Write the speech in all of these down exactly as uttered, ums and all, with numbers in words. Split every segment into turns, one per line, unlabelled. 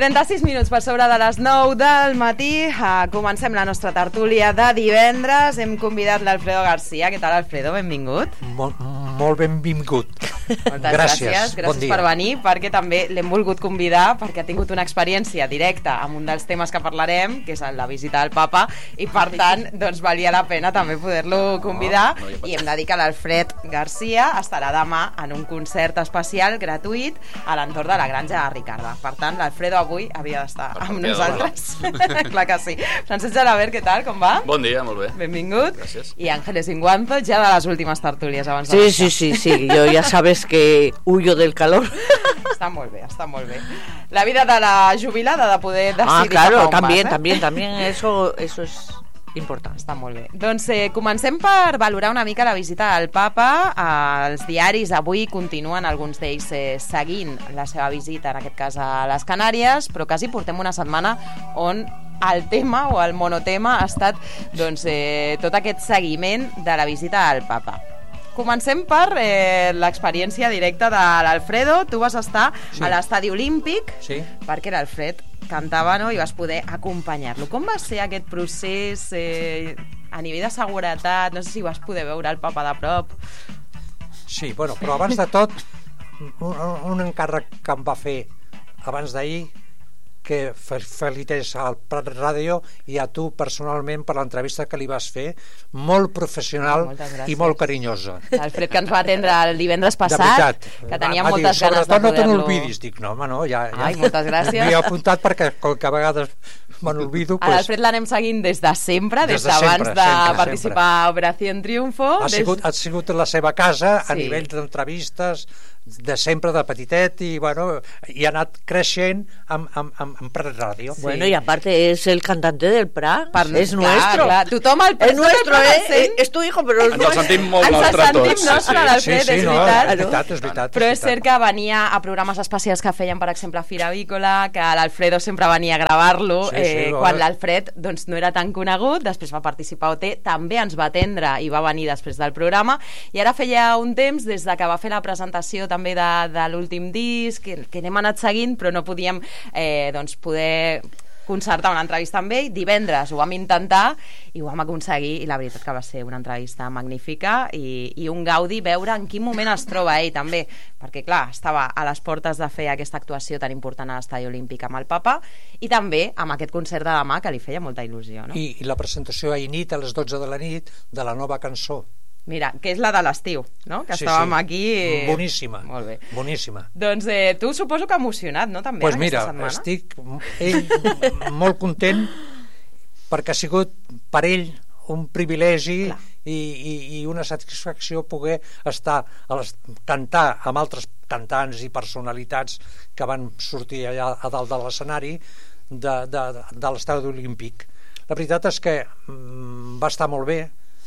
trenta-sis minuts per sobre de les nou del matí. Uh, comencem la nostra tertúlia de divendres. Hem convidat l'Alfredo García. Què tal, Alfredo? Benvingut.
Molt, molt benvingut.
Moltes
gràcies.
Gràcies, gràcies
bon
per venir, perquè també l'hem volgut convidar perquè ha tingut una experiència directa amb un dels temes que parlarem, que és la visita del papa, i per tant, doncs valia la pena també poder-lo convidar. No, no I hem de dir que l'Alfred García estarà demà en un concert especial gratuït a l'entorn de la Granja de Ricarda. Per tant, l'Alfredo avui havia d'estar amb nosaltres. Clar que sí. Francesc Gelabert, què tal? Com va?
Bon dia, molt bé.
Benvingut.
Gràcies.
I Ángeles Inguanzo, ja de les últimes tertúlies abans
sí,
de
sí, sí, sí, yo ya sabes que huyo del calor.
Està molt bé, està molt bé. La vida de la jubilada, de poder decidir
ah, claro, también,
vas, eh?
también, también, eso, eso es important.
Està molt bé. Doncs eh, comencem per valorar una mica la visita del papa. Eh, els diaris avui continuen, alguns d'ells eh, seguint la seva visita, en aquest cas a les Canàries, però quasi portem una setmana on el tema o el monotema ha estat doncs, eh, tot aquest seguiment de la visita del papa. Comencem per eh, l'experiència directa de l'Alfredo. Tu vas estar sí. a l'estadi olímpic
sí.
perquè l'Alfred cantava, no? I vas poder acompanyar-lo. Com va ser aquest procés eh, a nivell de seguretat? No sé si vas poder veure el papa de prop.
Sí, bueno, però abans de tot un, un encàrrec que em va fer abans d'ahir, que felicités al Prat Ràdio i a tu personalment per l'entrevista que li vas fer, molt professional i molt carinyosa.
L'Alfred que ens va atendre el divendres passat, que tenia
va,
moltes
dir,
ganes de poder-lo...
Sobretot no te n'olvidis, dic, no, home, no, ja... ja
Ai, moltes gràcies.
M'hi he apuntat perquè qualque vegada me n'olvido...
Pues... L'Alfred l'anem seguint des de sempre, des, des de d'abans de sempre, participar sempre. A Operació Triunfo.
Ha,
des...
sigut, ha sigut la seva casa
sí.
a nivell d'entrevistes, de sempre, de petitet, i bueno, i ha anat creixent amb, amb, amb, amb Prat Ràdio.
Sí. Bueno, y aparte es el cantante del Prat,
per...
es
clar,
nuestro.
Clar. Tothom el
es nuestro, eh? Es tu hijo, però és
ens el sentim molt
ens
nostre
sentim
tots.
nostre,
sí,
l'Alfred,
sí, sí,
és
no,
veritat.
és veritat, és veritat.
Però
és
és cert que venia a programes especials que feien, per exemple, a Fira Avícola, que l'Alfredo sempre venia a gravar-lo, sí, sí, eh, quan l'Alfred doncs, no era tan conegut, després va participar a O T, també ens va atendre i va venir després del programa, i ara feia un temps, des de que va fer la presentació també de, de l'últim disc, que, que n'hem anat seguint, però no podíem eh, doncs, poder concertar una entrevista amb ell. Divendres ho vam intentar i ho vam aconseguir, i la veritat que va ser una entrevista magnífica i, i un gaudi veure en quin moment es troba ell també, perquè clar, estava a les portes de fer aquesta actuació tan important a l'Estadi Olímpic amb el papa i també amb aquest concert de demà que li feia molta il·lusió, no?
I, i la presentació ahir nit a les dotze de la nit de la nova cançó.
Mira, que és la de l'estiu, no? Que
sí,
estàvem
sí.
aquí...
Boníssima,
molt bé.
boníssima.
Doncs eh, tu suposo que emocionat, no? També,
pues
aquesta
mira,
setmana.
estic ell molt content perquè ha sigut per ell un privilegi i, i, i una satisfacció poder estar a les, cantar amb altres cantants i personalitats que van sortir allà a dalt de l'escenari de, de, de l'estadi olímpic. La veritat és que mm, va estar molt bé.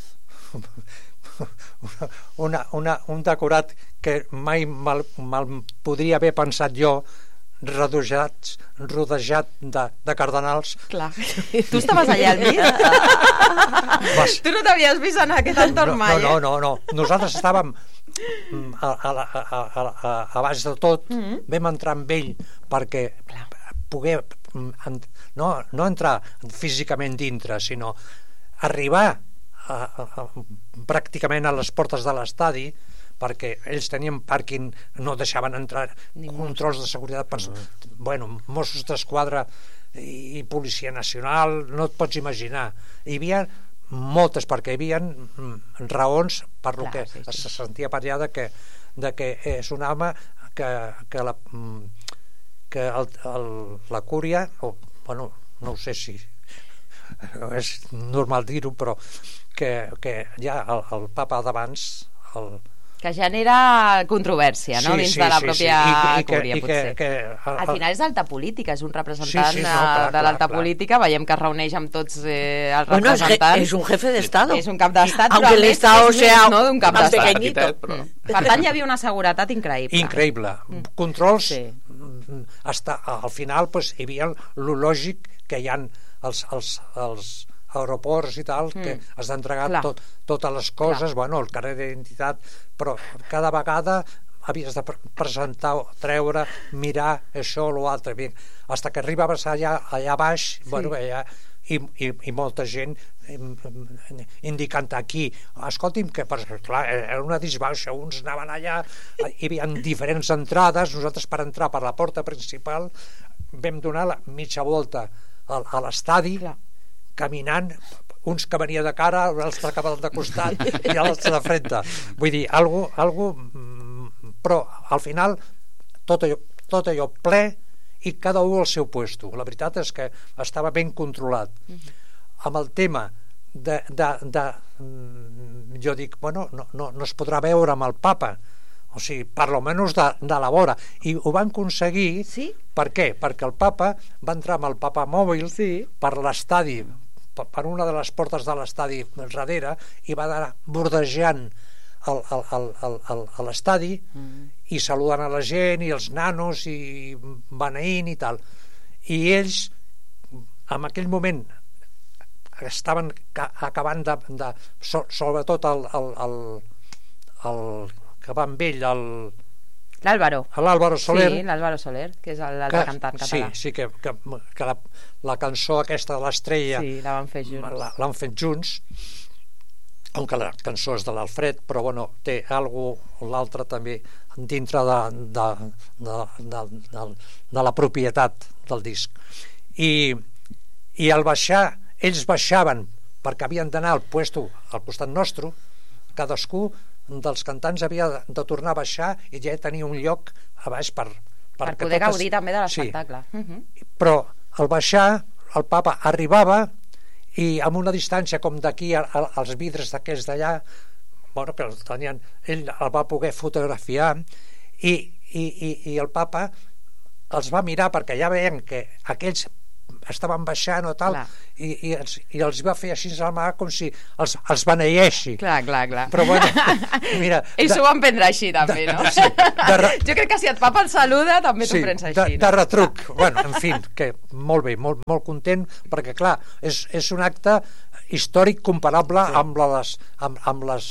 Una, una, un decorat que mai mal, mal podria haver pensat jo, rodejat, rodejat de, de cardenals.
Clar. Tu estaves allà al mig? Vas... Tu no t'havies vist en aquest entorn
no,
mai,
no,
eh?
no, no, no. Nosaltres estàvem a, a, a, a, a, a baix de tot, mm-hmm. vam entrar amb ell perquè Clar. poder no, no entrar físicament dintre, sinó arribar A, a, a, pràcticament a les portes de l'estadi, perquè ells tenien pàrquing, no deixaven entrar, Ningú. controls de seguretat, pers- mm. bueno, Mossos d'Esquadra i, i Policia Nacional, no et pots imaginar. Hi havia moltes, perquè hi havia raons per lo Clar, que sí, sí. se sentia per allà de que, de que és un home que, que, la, que el, el, la cúria, o, bueno, no ho sé si és normal dir-ho, però que, que ja el, el papa d'abans el...
que genera controvèrsia, no?
Sí,
dins
sí,
de la
sí,
pròpia
sí. I, i,
cúria,
i
potser.
Que, que, el,
Al final és alta política, és un representant
sí, sí, no, clar,
de l'alta
clar,
política, veiem que es reuneix amb tots eh, els
bueno,
representants.
Es un jefe de Estado.
És un cap d'estat,
Aunque
però
el
a més
Estado
és
sea
més, no, d'un cap
más
d'estat.
pequeñito.
Però...
Mm. Per tant, hi havia una seguretat increïble.
Increïble. Mm. Controls,
sí.
hasta, al final pues, hi havia lo lògic que hi ha els, els, els aeroports i tal, mm. que has d'entregar tot, totes les coses, Clar. bueno, el carrer d'identitat, però cada vegada havies de presentar, treure, mirar això o l'altre, fins que arribaves allà, allà baix, sí. bueno, allà, i, i, i molta gent indicant aquí, escolti'm, que per, clar, era una disbauxa, uns anaven allà, hi havia diferents entrades, nosaltres per entrar per la porta principal vam donar la mitja volta a, a l'estadi, caminant, uns que venia de cara, els que van de costat i els de frente. Vull dir, algo, algo, però al final tot allò, tot allò ple i cada un al seu puesto. La veritat és que estava ben controlat. Uh-huh. Amb el tema de, de, de jo dic, bueno, no, no, no es podrà veure amb el papa, o sigui, per lo menys de, de la vora, i ho van aconseguir. Sí? Per què? Perquè el papa va entrar amb el papa mòbil sí. per l'estadi, per una de les portes de l'estadi darrere, i va anar bordejant el, el, el, el, el, l'estadi mm. i saludant a la gent i els nanos i beneint i tal, i ells en aquell moment estaven acabant de, de so, sobretot el, el, el, el que va amb ell el
L'Álvaro.
L'Álvaro Soler.
Sí, l'Álvaro Soler, que és el, el que, cantant català.
Sí, sí que, que, que la, la cançó aquesta de l'Estrella
sí, la van fer junts.
L'han fet junts, aunque la cançó és de l'Alfred, però bueno, té algo l'altre també dintre de, de, de, de, de, de la propietat del disc. I, i al baixar, ells baixaven perquè havien d'anar al puesto al costat nostre, cadascú dels cantants havia de tornar a baixar i ja tenia un lloc a baix per,
per, per poder totes... gaudir també de l'espectacle. Sí. Uh-huh.
Però al baixar el papa arribava i amb una distància com d'aquí als vidres d'aquests d'allà, bueno, que el tenien, ell el va poder fotografiar i, i, i, i el papa els va mirar perquè ja veien que aquells estaven baixant o tal i, i, els, i els va fer així al mà com si els, els beneeixi.
Clar, clar, clar.
Però bueno, mira...
Ells s'ho van prendre així també, de, no? Sí, de, jo crec que si et papa el saluda també sí, t'ho prens així.
De,
no?
de retruc. Bueno, en fi, que molt bé, molt, molt content, perquè clar, és, és un acte històric comparable sí. amb les... Amb, amb les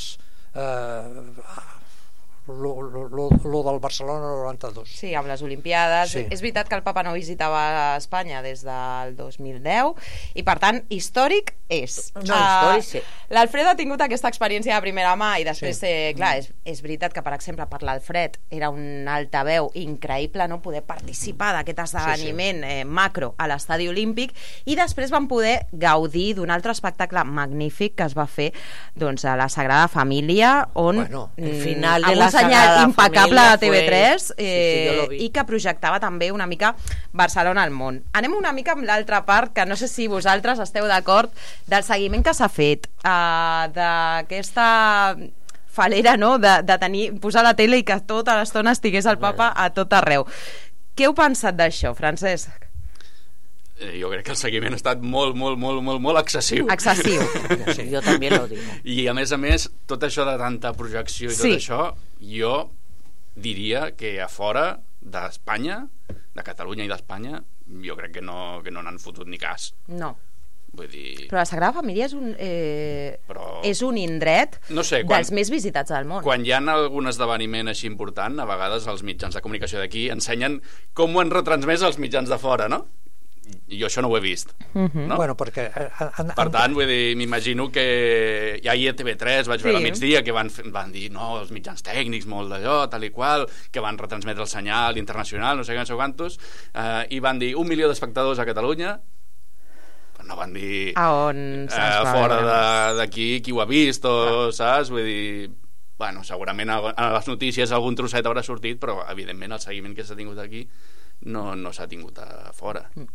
eh, Lo, lo, lo, lo del Barcelona noranta-dos.
Sí, amb les Olimpiades. Sí. És veritat que el papa no visitava Espanya des del dos mil deu i per tant, històric és.
No, uh, històric sí.
L'Alfred ha tingut aquesta experiència de primera mà i després, sí. eh, clar, és, és veritat que per exemple per l'Alfred era un altaveu increïble no poder participar d'aquest esdeveniment sí, sí. Eh, macro a l'Estadi Olímpic i després van poder gaudir d'un altre espectacle magnífic que es va fer doncs, a la Sagrada Família on
bueno, el final de la
senyal impecable de T V tres
fue...
eh,
sí, sí,
i que projectava també una mica Barcelona al món. Anem una mica amb l'altra part, que no sé si vosaltres esteu d'acord, del seguiment que s'ha fet uh, d'aquesta falera, no?, de, de tenir, posar la tele i que tota l'estona estigués el papa a tot arreu. Què heu pensat d'això, Francesc?
Eh, jo crec que el seguiment ha estat molt, molt, molt, molt, molt excessiu.
Excessiu.
Sí, jo també lo dic.
I a més a més, tot això de tanta projecció i
sí.
tot això, jo diria que a fora d'Espanya, de Catalunya i d'Espanya, jo crec que no que no n'han fotut ni cas.
No.
Vull dir...
Però la Sagrada Família és un, eh,
Però...
és un indret
no sé, quan,
dels més visitats del món.
Quan hi ha algun esdeveniment així important, a vegades els mitjans de comunicació d'aquí ensenyen com ho han retransmès els mitjans de fora, no? I jo això no ho he vist.
Uh-huh.
No?
Bueno, perquè... En,
per tant, vull dir, m'imagino que ja ahir a T V tres vaig veure sí. a migdia que van, van dir, no, els mitjans tècnics, molt d'allò, tal i qual, que van retransmetre el senyal internacional, no sé què, no sé quantos, eh, i van dir un milió d'espectadors a Catalunya, no van dir
a on
eh, fora d'aquí qui ho ha vist o ah. saps? Vull dir, bueno, segurament a, a les notícies algun trosset haurà sortit, però evidentment el seguiment que s'ha tingut aquí no, no s'ha tingut a fora. Mm.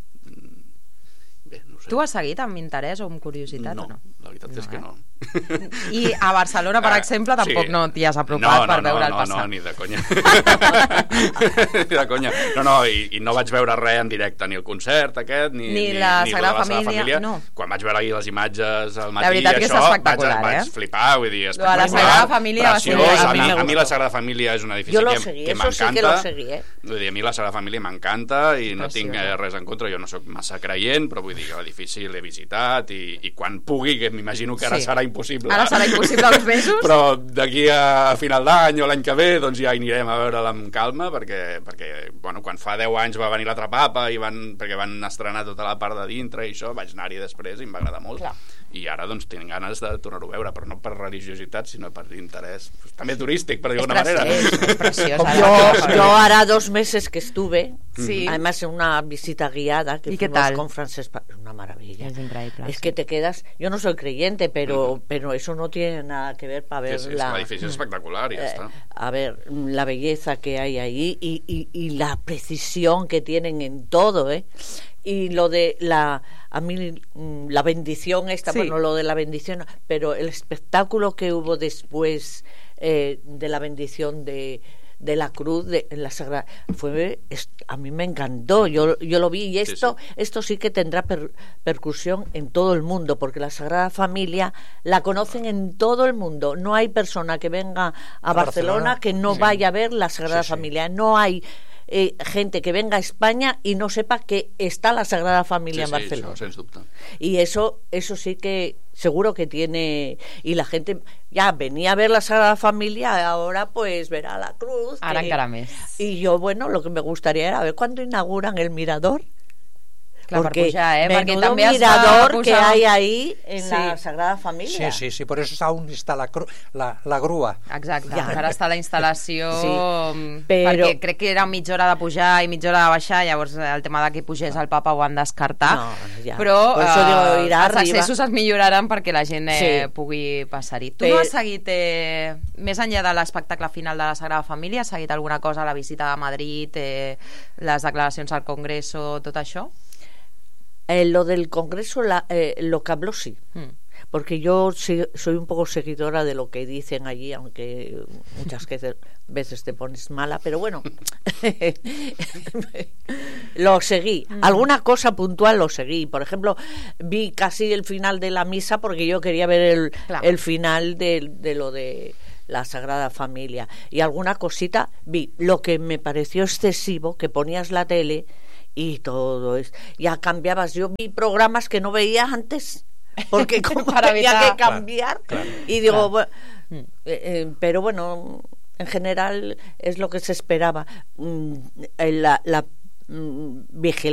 Bé, no sé.
Tu has seguit amb interès o amb curiositat
no,
o no?
La veritat no, és que
eh?
no.
I a Barcelona, per exemple, tampoc sí. no t'hi has apropat
no, no,
per veure
no,
el passat?
No, no, ni de conya. Ni de conya. No, no, i, i no vaig veure res en directe, ni el concert aquest, ni,
ni, ni la
ni
Sagrada
la
Família,
Família.
No.
Quan vaig veure ahir les imatges al matí,
la veritat que
això,
és espectacular,
vaig,
eh?
vaig flipar, vull dir,
espectacular. La Sagrada Família
preciós,
va ser...
A mi, a mi la Sagrada Família és un edifici
jo
que,
seguí,
que m'encanta.
Sí que lo seguí, eh?
Vull dir, a mi la Sagrada Família m'encanta i no Preciós. tinc res en contra, jo no sóc massa creient, però vull dir, dic, l'edifici l'he visitat i, i quan pugui, que m'imagino que ara
Sí.
serà impossible.
Ara serà impossible uns mesos.
Però d'aquí a final d'any o l'any que ve, doncs ja anirem a veure'l amb calma, perquè, perquè bueno, quan fa deu anys va venir l'altre papa, i van, perquè van estrenar tota la part de dintre i això, vaig anar-hi després i em va agradar molt.
Clar.
I ara doncs tinc ganes de tornar-ho a veure, però no per religiositat, sinó per interès, pues, també turístic, per dir-ho d'alguna manera.
preciós, es preciosa.
Yo, yo ahora dos meses que estuve,
Sí.
además en una visita guiada que
¿Y qué
fuimos
tal?
con Francesc, Pa- una maravilla.
Es increíble,
Es
sí.
que te quedas, yo no soy creyente, pero, pero eso no tiene nada que ver para
Sí,
ver
sí, és que
la,
l'edifici és espectacular i ja
eh,
està.
a ver, la belleza que hay ahí y, y, y la precisión que tienen en todo, ¿eh? Y lo de la, a mí mm, la bendición esta,
Sí.
bueno, lo de la bendición, pero el espectáculo que hubo después eh, de la bendición de, de la cruz de en la Sagrada, fue, es- a mí me encantó, yo, yo lo vi y
Sí,
esto,
sí.
esto sí que tendrá per- percusión en todo el mundo, porque la Sagrada Familia la conocen en todo el mundo. No hay persona que venga a,
A
Barcelona,
Barcelona,
que no
sí.
vaya a ver la Sagrada
Sí, sí.
Familia. No hay eh, gente que venga a España y no sepa que está la Sagrada Familia
Sí,
en
sí,
Barcelona.
això, sens dubte.
Y eso, eso sí que seguro que tiene, y la gente ya venía a ver la Sagrada Familia, ahora pues verá la cruz.
Ara
que-
encara més.
Y yo, bueno, lo que me gustaría era ver cuándo inauguran el mirador.
Clar, per pujar, eh? Perquè
menudo
també es va
mirador
posar-
que hay ahí en
Sí.
la Sagrada Familia.
Sí, sí, sí, por eso aún está la, cru- la, la grúa.
Exacte,
Ja.
encara està la instal·lació,
Sí,
mm,
però-
perquè crec que era mitja hora de pujar i mitja hora de baixar, llavors el tema de que pugés el papa ho han descartat,
No, ja.
però
Por eso digo,
eh,
irà
els
arriba.
accessos es milloraran perquè la gent eh,
Sí.
pugui passar-hi. Tu
Però-
no has seguit, eh, més enllà de l'espectacle final de la Sagrada Família, has seguit alguna cosa, la visita de Madrid, eh, les declaracions al Congreso, tot això?
Eh, lo del Congreso, la, eh, lo que habló sí.
Mm.
Porque yo sí- soy un poco seguidora de lo que dicen allí, aunque muchas veces, veces te pones mala, pero bueno, lo seguí. Alguna cosa puntual lo seguí. Por ejemplo, vi casi el final de la misa porque yo quería ver el,
Claro.
el final de, de lo de la Sagrada Familia. Y alguna cosita vi. Lo que me pareció excesivo, que ponías la tele y todo es, ya cambiabas. Yo vi programas que no veía antes porque como
Para
tenía
evitar.
que cambiar
Claro, claro.
y digo
Claro.
bueno, eh, eh, pero bueno, en general es lo que se esperaba. Mm, eh, la, la mm, vigilancia